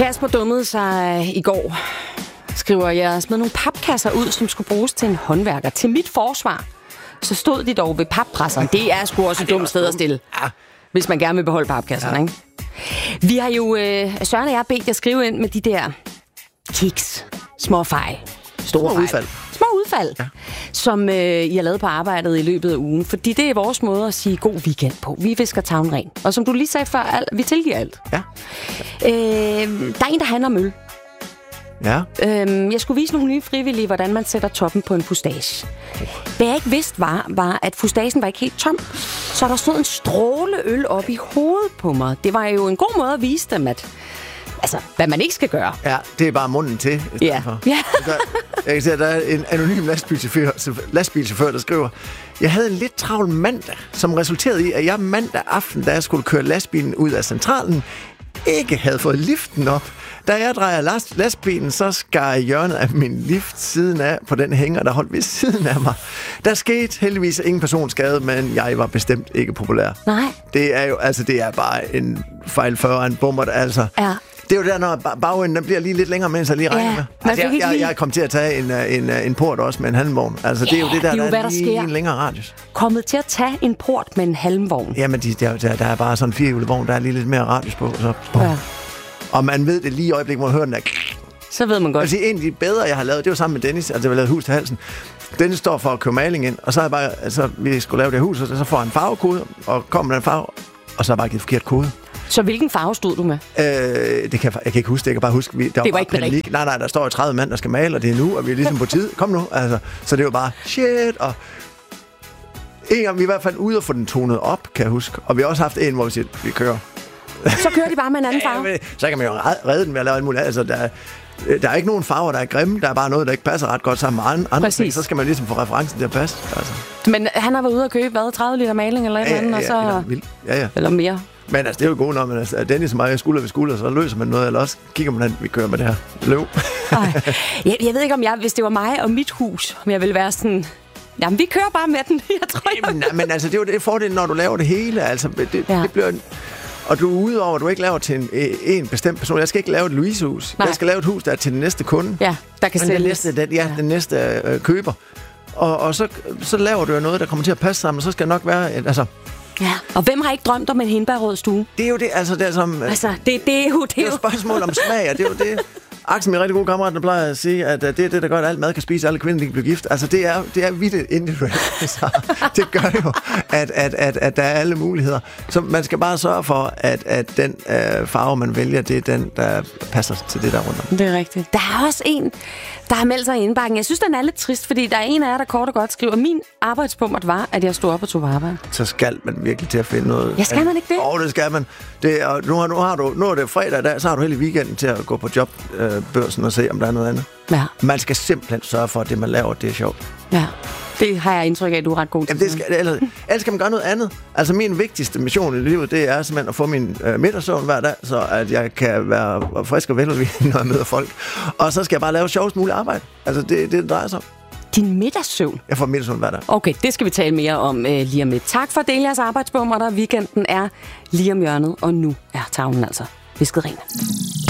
Kasper dummede sig i går, skriver jeg, smed nogle papkasser ud, som skulle bruges til en håndværker. Til mit forsvar, så stod de dog ved pappresseren. Det er sgu også et dumt sted at stille, hvis man gerne vil beholde papkasserne, ikke? Vi har jo, Søren og jeg, bedt jer skrive ind med de der kiks, små fejl, store fejl. Små udfald, som I har lavet på arbejdet i løbet af ugen. Fordi det er vores måde at sige god weekend på. Vi visker tavlen ren. Og som du lige sagde før, vi tilgiver alt. Ja. Der er en, der handler om øl. Ja. Jeg skulle vise nogle nye frivillige, hvordan man sætter toppen på en fustage. Det jeg ikke vidste var, at fustagen var ikke helt tom. Så der stod en stråle øl op i hovedet på mig. Det var jo en god måde at vise dem, at hvad man ikke skal gøre. Ja, det er bare munden til. Ja. Jeg kan se, at der er en anonym lastbilchauffør, der skriver: Jeg havde en lidt travl mandag, som resulterede i, at jeg mandag aften, da jeg skulle køre lastbilen ud af centralen, ikke havde fået liften op. Da jeg drejer lastbilen, så skar hjørnet af min lift siden af på den hænger, der holdt ved siden af mig. Der skete heldigvis ingen personskade, men jeg var bestemt ikke populær. Nej. Det er jo, det er bare en fejl før en bummer, altså. Ja. Det er jo der, når bagenden den bliver lige lidt længere, mens jeg lige regner med. Jeg kom til at tage en port også med en halmvogn. Altså, det er jo det der, der er lige en længere radius. Kommet til at tage en port med en halmvogn. Jamen, der er bare sådan en firehjulet vogn, der er lige lidt mere radius på. Så. Ja. Og man ved det lige i øjeblikket, hvor man hører den der. Så ved man godt. Altså, en af de bedre, jeg har lavet, det var sammen med Dennis. Altså, jeg har lavet hus til halsen. Dennis står for at købe maling ind, og så er bare, vi skulle lave det hus, og så får han en farvekode, og kommer med en farve, og så har jeg bare givet forkert kode. Så hvilken farve stod du med? Jeg kan ikke huske det. Jeg kan bare huske, det var ikke panik. Nej, der står 30 mand, der skal male, og det er nu, og vi er ligesom på tid. Kom nu. Altså, så det var bare shit. Og en gang vi er i hvert fald ude og få den tonet op, kan jeg huske. Og vi har også haft en, hvor vi siger, vi kører. Så kører de bare med en anden farve? Ja, så kan man jo redde den ved at lave alt muligt. Altså, der er ikke nogen farver, der er grimme. Der er bare noget, der ikke passer ret godt sammen med andre ting. Så skal man ligesom få referencen til at passe. Altså. Men han har været ude og købe, 30 liter maling eller et eller andet, og så... Eller mere. Men det er jo godt, når man Dennis og mig skulder ved skulder, så løser man noget, eller også kigger man, vi kører med det her løv. Jeg ved ikke, om hvis det var mig og mit hus, om jeg ville være sådan... Jamen, vi kører bare med den, jeg tror. Men det er jo det fordel, når du laver det hele. Altså, det bliver... Og du er ude over, at du ikke laver til en bestemt person. Jeg skal ikke lave et Louise-hus. Jeg skal lave et hus, der er til den næste kunde. Ja, der kan sælges. Den næste køber. Og så laver du noget, der kommer til at passe sammen, og så skal det nok være... Ja, og hvem har ikke drømt om en hindbærrød stue? Det er jo det, det er som... det er jo spørgsmål om smag, og det er jo det... Axel, min rigtig gode kammerat, der plejer at sige, at det er det, der gør, at alt mad kan spise, alle kvinder kan blive gift. Altså, det er vildt individuelt. Det gør jo, at der er alle muligheder. Så man skal bare sørge for, at den farve, man vælger, det er den, der passer til det der rundt om. Det er rigtigt. Der er også en, der har meldt sig i indbakken. Jeg synes, den er lidt trist, fordi der er en af jer, der kort og godt skriver, min arbejdspunkt var, at jeg stod op og tog på arbejde. Så skal man virkelig til at finde noget. Ja, skal man ikke det? Det skal man. Nu er det fredag i dag, så har du hele weekenden til at gå på jobbørsen og se, om der er noget andet. Ja. Man skal simpelthen sørge for, at det, man laver, det er sjovt. Ja. Det har jeg indtryk af, at du er ret god til. Jamen, ellers kan man gøre noget andet. Altså, min vigtigste mission i livet, det er simpelthen at få min middagssøvn hver dag, så at jeg kan være frisk og veludviklet, når jeg møder folk. Og så skal jeg bare lave sjovest muligt arbejde. Altså, det drejer sig om. Din middagssøvn? Jeg får middagssøvn hver dag. Okay, det skal vi tale mere om lige om lidt. Tak for at dele jeres arbejdsbommer, der weekenden er lige om hjørnet, og nu er tavlen altså visket ren.